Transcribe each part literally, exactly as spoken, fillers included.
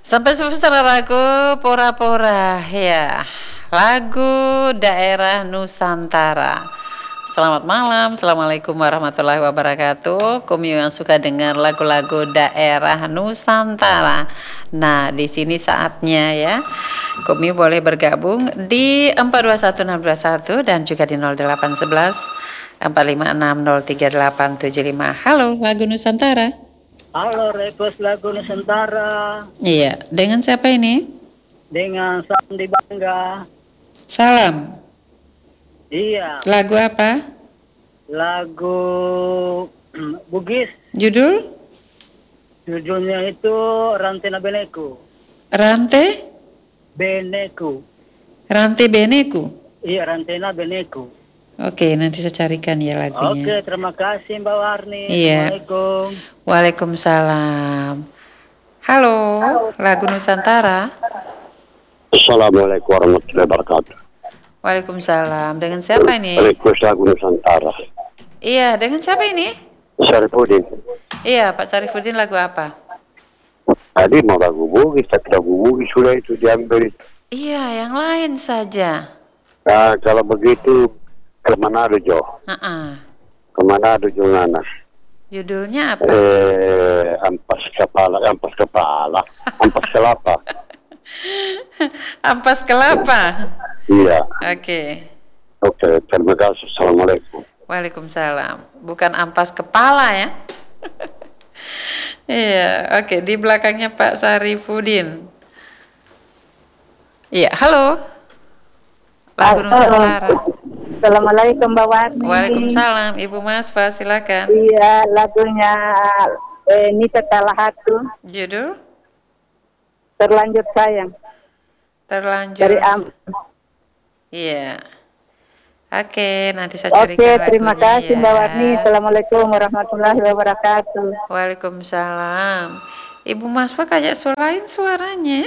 Sampai selesai lagu pora-pora ya. Lagu daerah Nusantara. Selamat malam, assalamualaikum warahmatullahi wabarakatuh. Kumi yang suka dengar lagu-lagu daerah Nusantara. Nah, di sini saatnya ya. Kumi boleh bergabung di empat dua satu enam dua satu dan juga di nol delapan satu satu empat lima enam nol tiga delapan tujuh lima. Halo, lagu Nusantara. Halo, request lagu Nusantara. Iya, dengan siapa ini? Dengan Sandi Bangga. Salam. Iya. Lagu apa? Lagu Bugis. Judul? Judulnya itu Rantena Beneku. Rante? Beneku. Rante Beneku? Iya, Rantena Beneku. Oke, nanti saya carikan ya lagunya. Oke, terima kasih Mbak Warni. Iya. Assalamualaikum. Waalaikumsalam. Halo, lagu Nusantara. Assalamualaikum warahmatullahi wabarakatuh. Waalaikumsalam. Dengan siapa ini? Request lagu Nusantara. Iya, dengan siapa ini? Syarifudin. Iya, Pak Syarifudin, lagu apa? Tadi mau lagu Bugis, tapi lagu Bugis sudah itu diambil. Iya, yang lain saja. Nah, kalau begitu ke Manado Jo. Uh-uh. Ke Manado Jo Nana. Judulnya apa? Eh, ampas kepala, ampas kepala, ampas kelapa. Ampas kelapa. Iya. Oke. Oke, terima kasih. Assalamualaikum. Waalaikumsalam. Bukan ampas kepala ya. Iya, oke. Di belakangnya Pak Syarifudin. Iya, halo. Lagu Nusantara. Assalamualaikum Mbak Warni. Waalaikumsalam, Ibu Masfa, silakan. Iya, lagunya eh, Nita Talahatu. Judul? Terlanjur Sayang. Terlanjur. Dari Am. Iya. Oke, nanti saya carikan Oke, lagunya terima kasih ya. Mbak Warni. Assalamualaikum warahmatullahi wabarakatuh. Waalaikumsalam. Ibu Masfa kayak selain suaranya.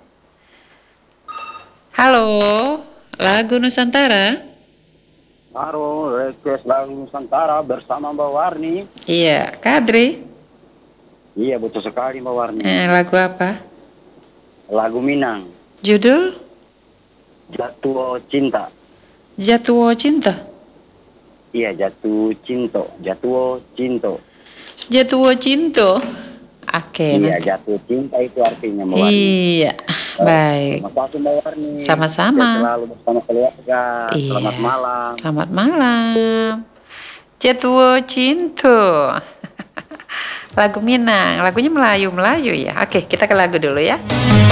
Halo, lagu Nusantara. Halo, request lagu Nusantara bersama Mbak Warni. Iya, Kadri. Iya, betul sekali Mbak Warni. Eh, lagu apa? Lagu Minang. Judul? Jatuh Cinta. Jatuh Cinta. Iya, Jatuh Cinta. Jatuh Cinta. Jatuh Cinta. Oke. Iya, nanti- jatuh cinta itu artinya Mbak Warni. Iya, baik. Terima kasih Mbak Warni. Sama-sama. Sehat selalu bersama keluarga. Iya. Selamat malam. Selamat malam. Jatuh Cinta. Lagu Minang. Lagunya Melayu-Melayu ya. Oke, kita ke lagu dulu ya.